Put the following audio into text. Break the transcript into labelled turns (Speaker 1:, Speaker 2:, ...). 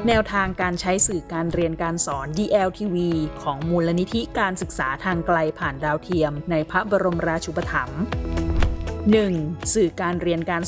Speaker 1: แนวทางการใช้สื่อการเรียนการสอน DLTV ของมูลนิธิการศึกษาทางไกลผ่านดาวเทียมในพระบรมราชูปถัมภ์ 1. สื่อการเรียนการ